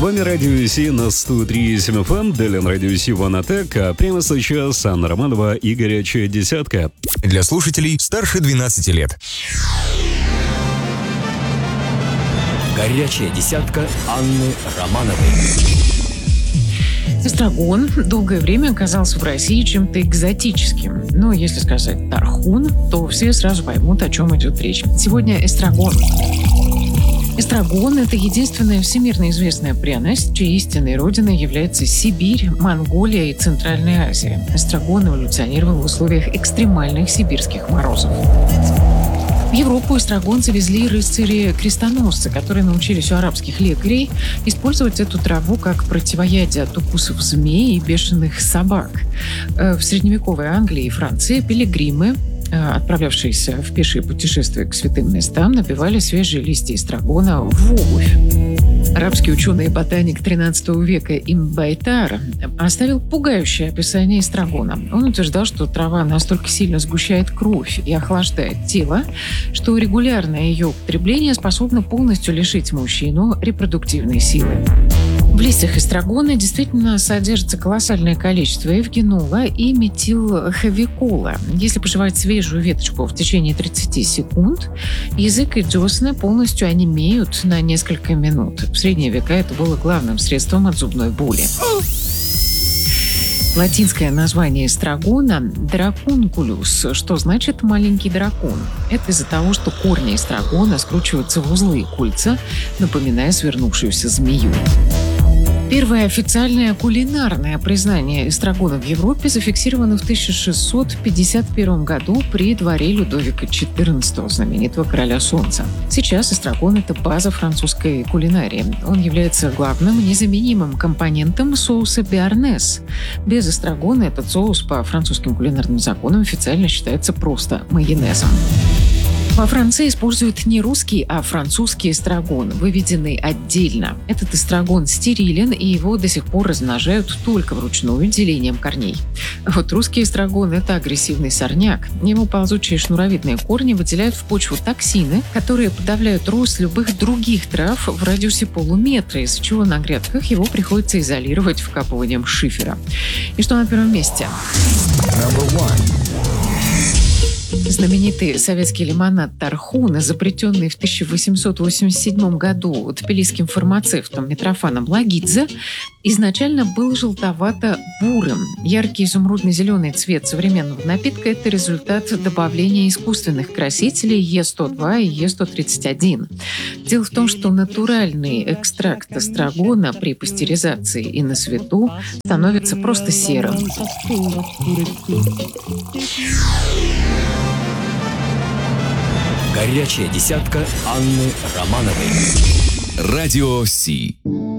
вами Радио Си на 103.7 FM, Делин Радио Си Ванатек, а прямо сейчас Анна Романова и «Горячая десятка». Для слушателей старше 12 лет. «Горячая десятка» Анны Романовой. Эстрагон долгое время казался в России чем-то экзотическим. Но если сказать «тархун», то все сразу поймут, о чем идет речь. Сегодня эстрагон. Эстрагон – это единственная всемирно известная пряность, чьей истинной родиной является Сибирь, Монголия и Центральная Азия. Эстрагон эволюционировал в условиях экстремальных сибирских морозов. В Европу эстрагон завезли рыцари-крестоносцы, которые научились у арабских лекарей использовать эту траву как противоядие от укусов змей и бешеных собак. В средневековой Англии и Франции пилигримы, отправлявшиеся в пешие путешествия к святым местам, набивали свежие листья эстрагона в обувь. Арабский ученый и ботаник XIII века Ибн Байтар оставил пугающее описание эстрагона. Он утверждал, что трава настолько сильно сгущает кровь и охлаждает тело, что регулярное ее употребление способно полностью лишить мужчину репродуктивной силы. В листьях эстрагона действительно содержится колоссальное количество эвгенола и метилховикола. Если пожевать свежую веточку в течение 30 секунд, язык и десны полностью онемеют на несколько минут. В средние века это было главным средством от зубной боли. Латинское название эстрагона – дракункулюс, что значит «маленький дракон». Это из-за того, что корни эстрагона скручиваются в узлы и кольца, напоминая свернувшуюся змею. Первое официальное кулинарное признание эстрагона в Европе зафиксировано в 1651 году при дворе Людовика XIV, знаменитого короля солнца. Сейчас эстрагон – это база французской кулинарии. Он является главным незаменимым компонентом соуса биарнез. Без эстрагона этот соус по французским кулинарным законам официально считается просто майонезом. Во Франции используют не русский, а французский эстрагон, выведенный отдельно. Этот эстрагон стерилен, и его до сих пор размножают только вручную делением корней. Вот русский эстрагон – это агрессивный сорняк. Его ползучие шнуровидные корни выделяют в почву токсины, которые подавляют рост любых других трав в радиусе полуметра, из-за чего на грядках его приходится изолировать вкапыванием шифера. И что на первом месте? Знаменитый советский лимонад «Тархун», изобретенный в 1887 году тбилисским фармацевтом Митрофаном Лагидзе, изначально был желтовато-бурым. Яркий изумрудно-зеленый цвет современного напитка – это результат добавления искусственных красителей Е102 и Е131. Дело в том, что натуральный экстракт эстрагона при пастеризации и на свету становится просто серым. «Горячая десятка» Анны Романовой. Радио Си.